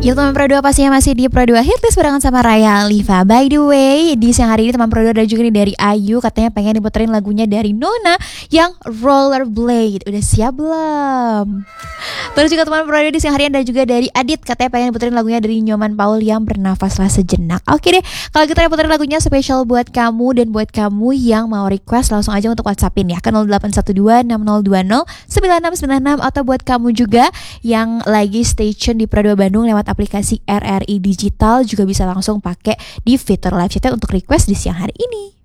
Ya teman Pro 2 pastinya masih di Pro 2 Hitlist barengan sama Raya Liva. By the way, di siang hari ini teman Pro 2 ada juga nih dari Ayu. Katanya pengen diputerin lagunya dari Nona yang Rollerblade. Udah siap belum? Terus juga teman Pro 2 di siang hari ini ada juga dari Adit. Katanya pengen diputerin lagunya dari Nyoman Paul yang Bernafaslah Sejenak. Oke deh, kalau kita puterin lagunya spesial buat kamu dan buat kamu yang mau request langsung aja untuk WhatsAppin ya ke 0812 6020 9696 atau buat kamu juga yang lagi stay tune di Pro 2 Bandung lewat aplikasi RRI Digital juga bisa langsung pakai di fitur live chat untuk request di siang hari ini.